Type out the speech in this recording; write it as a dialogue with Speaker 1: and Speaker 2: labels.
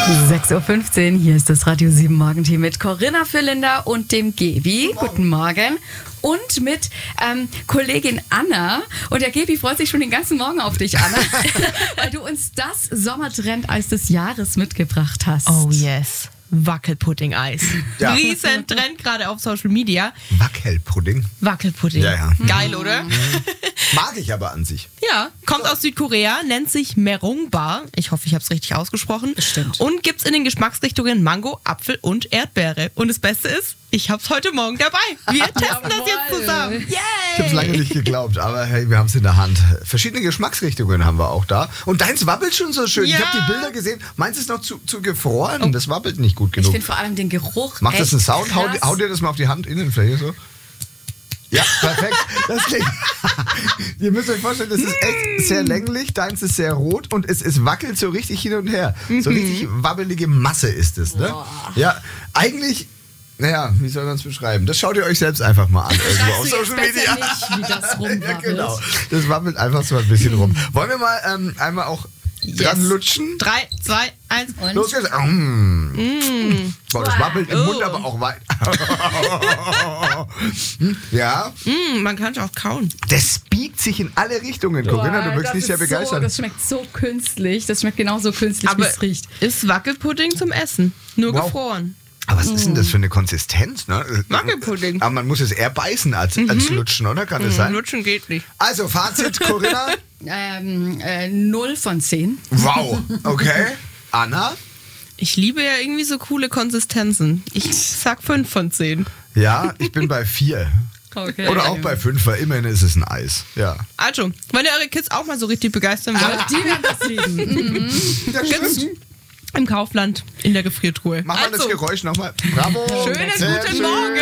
Speaker 1: 6.15 Uhr, hier ist das Radio 7 Morgenteam mit Corinna Fürlinder und dem Gebi. Guten Morgen. Und mit Kollegin Anna. Und der Gebi freut sich schon den ganzen Morgen auf dich, Anna, weil du uns das Sommertrend-Eis des Jahres mitgebracht hast.
Speaker 2: Oh yes. Wackelpudding-Eis.
Speaker 3: Ja.
Speaker 2: Riesen Trend gerade auf Social Media.
Speaker 3: Wackelpudding.
Speaker 2: Wackelpudding.
Speaker 3: Ja.
Speaker 2: Geil, oder?
Speaker 3: Mag ich aber an sich.
Speaker 2: Ja, kommt aus Südkorea, nennt sich Merungba. Ich hoffe, ich habe es richtig ausgesprochen.
Speaker 1: Bestimmt.
Speaker 2: Und gibt's in den Geschmacksrichtungen Mango, Apfel und Erdbeere. Und das Beste ist, ich hab's heute Morgen dabei. Wir testen das jetzt zusammen. Yay!
Speaker 3: Ich habe es lange nicht geglaubt, aber hey, wir haben es in der Hand. Verschiedene Geschmacksrichtungen haben wir auch da. Und deins wabbelt schon so schön.
Speaker 2: Ja.
Speaker 3: Ich habe die Bilder gesehen. Meins ist noch zu gefroren. Das wabbelt nicht gut genug.
Speaker 1: Ich finde vor allem den Geruch.
Speaker 3: Macht das einen Sound?
Speaker 1: krass.
Speaker 3: Hau dir das mal auf die Handinnenfläche so. Ja, perfekt. Das klingt. Ihr müsst euch vorstellen, das ist echt sehr länglich. Deins ist sehr rot und es wackelt so richtig hin und her. So richtig wabbelige Masse ist es, ne?
Speaker 1: Boah.
Speaker 3: Ja, eigentlich. Naja, wie soll man es beschreiben? Das schaut ihr euch selbst einfach mal an. Irgendwo auf
Speaker 1: Sagst du
Speaker 3: Social
Speaker 1: jetzt besser
Speaker 3: Media.
Speaker 1: nicht, wie das rumwabbelt.
Speaker 3: Ja, genau. Das wabbelt einfach so ein bisschen rum. Wollen wir mal einmal auch dran lutschen?
Speaker 2: 3, 2, 1
Speaker 1: Und
Speaker 3: Los geht's. Boah, das wabbelt im Mund aber auch weit. Ja,
Speaker 2: man kann es auch kauen.
Speaker 3: das biegt sich in alle Richtungen. Corinna, du wirkst
Speaker 1: das
Speaker 3: nicht sehr
Speaker 1: ist
Speaker 3: begeistert.
Speaker 1: Das schmeckt so künstlich. Das schmeckt genauso künstlich, wie
Speaker 2: Aber
Speaker 1: es riecht.
Speaker 2: ist Wackelpudding zum Essen. Nur
Speaker 3: Wow.
Speaker 2: gefroren.
Speaker 3: Aber was ist denn das für eine Konsistenz? Ne?
Speaker 2: Wackelpudding.
Speaker 3: Aber man muss es eher beißen als lutschen, oder? Kann das sein?
Speaker 2: Lutschen geht nicht.
Speaker 3: Also, Fazit, Corinna.
Speaker 1: 0 von 10.
Speaker 3: Wow, okay. Anna?
Speaker 2: Ich liebe ja irgendwie so coole Konsistenzen. Ich sag 5 von 10.
Speaker 3: Ja, ich bin bei 4.
Speaker 1: Okay.
Speaker 3: Oder auch bei 5, weil immerhin ist es ein Eis. Ja.
Speaker 2: Also, wenn ihr eure Kids auch mal so richtig begeistern wollt,
Speaker 1: Die werden das lieben.
Speaker 3: Das
Speaker 2: im Kaufland in der Gefriertruhe.
Speaker 3: Mach mal das Geräusch nochmal. Bravo.
Speaker 2: Schönen
Speaker 3: Sehr
Speaker 2: guten
Speaker 3: schön.
Speaker 2: Morgen.